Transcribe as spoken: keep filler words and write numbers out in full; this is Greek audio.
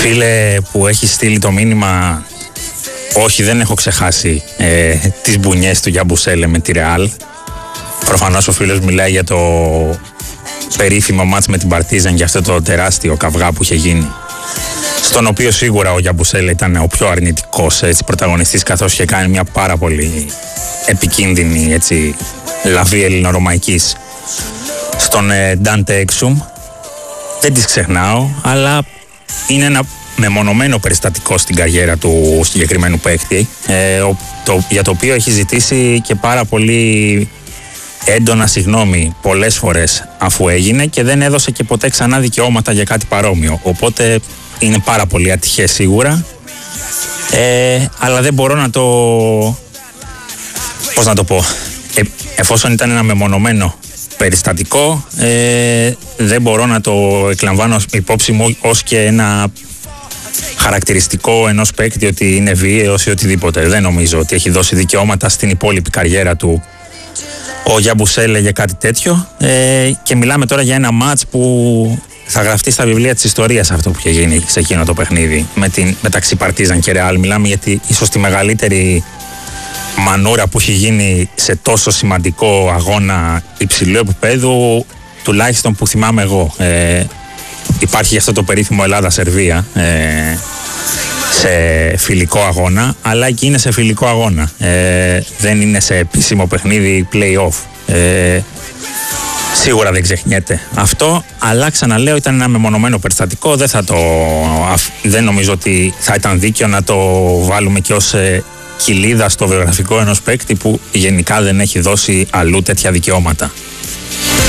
Φίλε που έχει στείλει το μήνυμα, όχι, δεν έχω ξεχάσει ε, τις μπουνιές του Γιαμπουσέλε με τη Ρεάλ. Προφανώς ο φίλος μιλάει για το περίφημο μάτς με την Παρτίζαν, για αυτό το τεράστιο καυγά που είχε γίνει, στον οποίο σίγουρα ο Γιαμπουσέλε ήταν ο πιο αρνητικός έτσι, πρωταγωνιστής, καθώς είχε κάνει μια πάρα πολύ επικίνδυνη έτσι, λαβή ελληνορωμαϊκής στον ε, Ντάντε Έξουμ. Δεν τις ξεχνάω, αλλά είναι ένα μεμονωμένο περιστατικό στην καριέρα του συγκεκριμένου παίκτη, ε, το, για το οποίο έχει ζητήσει και πάρα πολύ έντονα συγγνώμη πολλές φορές αφού έγινε, και δεν έδωσε και ποτέ ξανά δικαιώματα για κάτι παρόμοιο. Οπότε είναι πάρα πολύ ατυχές σίγουρα, ε, αλλά δεν μπορώ να το... πώς να το πω... Ε, εφόσον ήταν ένα μεμονωμένο περιστατικό, ε, δεν μπορώ να το εκλαμβάνω υπόψη μου ως και ένα χαρακτηριστικό ενός παίκτη ότι είναι βίαιος ή οτιδήποτε. Δεν νομίζω ότι έχει δώσει δικαιώματα στην υπόλοιπη καριέρα του ο Γιαμπουσέλε για κάτι τέτοιο, ε, και μιλάμε τώρα για ένα μάτς που θα γραφτεί στα βιβλία της ιστορίας, αυτό που είχε γίνει σε εκείνο το παιχνίδι με την, μεταξύ Παρτίζαν και Ρεάλ. Μιλάμε για τη, ίσως τη μεγαλύτερη μανούρα που έχει γίνει σε τόσο σημαντικό αγώνα υψηλού επίπεδου, τουλάχιστον που θυμάμαι εγώ. Ε, υπάρχει αυτό το περίφημο Ελλάδα-Σερβία ε, σε φιλικό αγώνα, αλλά εκεί είναι σε φιλικό αγώνα, ε, δεν είναι σε επίσημο παιχνίδι play-off. ε, Σίγουρα δεν ξεχνιέται αυτό, αλλά ξαναλέω, ήταν ένα μεμονωμένο περιστατικό. Δεν, θα το, δεν νομίζω ότι θα ήταν δίκαιο να το βάλουμε και ως ε, κοιλίδα στο βιογραφικό ενός παίκτη που γενικά δεν έχει δώσει αλλού τέτοια δικαιώματα.